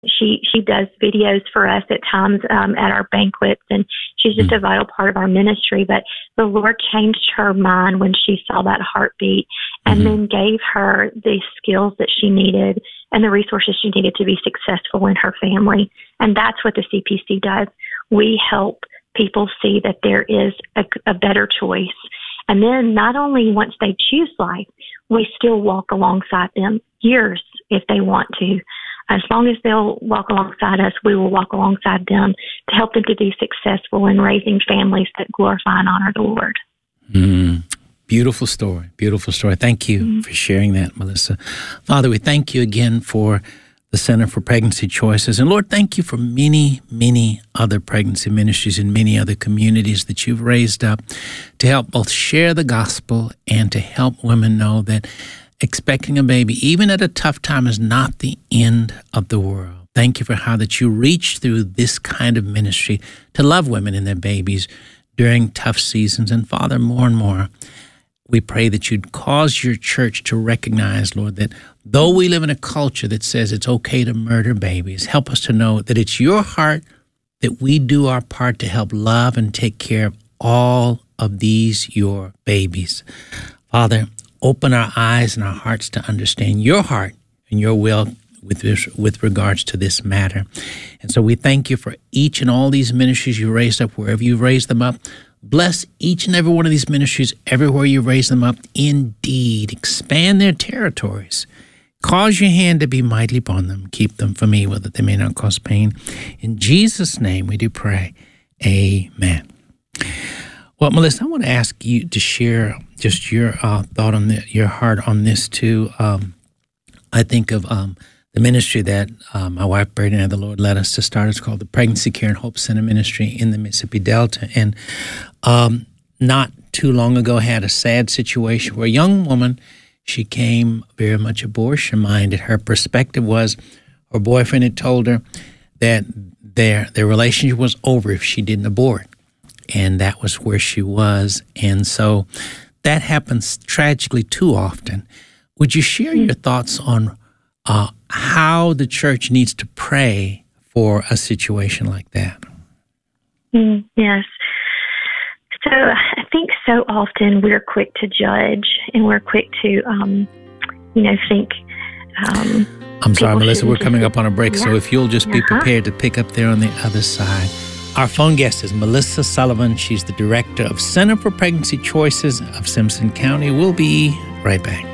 She does videos for us at times at our banquets, and she's just a vital part of our ministry. But the Lord changed her mind when she saw that heartbeat, and then gave her the skills that she needed and the resources she needed to be successful in her family. And that's what the CPC does. We help people see that there is a better choice. And then not only once they choose life, we still walk alongside them years if they want to. As long as they'll walk alongside us, we will walk alongside them to help them to be successful in raising families that glorify and honor the Lord. Beautiful story. Beautiful story. Thank you for sharing that, Melissa. Father, we thank you again for the Center for Pregnancy Choices. And Lord, thank you for many, many other pregnancy ministries in many other communities that you've raised up to help both share the gospel and to help women know that expecting a baby, even at a tough time, is not the end of the world. Thank you for how that you reach through this kind of ministry to love women and their babies during tough seasons. And Father, more and more, we pray that you'd cause your church to recognize, Lord, that though we live in a culture that says it's okay to murder babies, help us to know that it's your heart that we do our part to help love and take care of all of these, your babies. Father, open our eyes and our hearts to understand your heart and your will with regards to this matter. And so we thank you for each and all these ministries you raised up, wherever you raised them up. Bless each and every one of these ministries everywhere you raise them up. Indeed, expand their territories. Cause your hand to be mighty upon them. Keep them from evil, that they may not cause pain. In Jesus' name we do pray. Amen. Well, Melissa, I want to ask you to share just your thought on your heart on this too. I think of the ministry that my wife, Brady, and the Lord led us to start. It's called the Pregnancy Care and Hope Center Ministry in the Mississippi Delta. And not too long ago had a sad situation where a young woman, she came very much abortion-minded. Her perspective was her boyfriend had told her that their relationship was over if she didn't abort. And that was where she was. And so that happens tragically too often. Would you share your thoughts on how the church needs to pray for a situation like that? Yes. So I think so often we're quick to judge, and we're quick to, think. I'm sorry, Melissa, we're coming up on a break, so if you'll just be prepared to pick up there on the other side. Our phone guest is Melissa Sullivan. She's the director of Center for Pregnancy Choices of Simpson County. We'll be right back.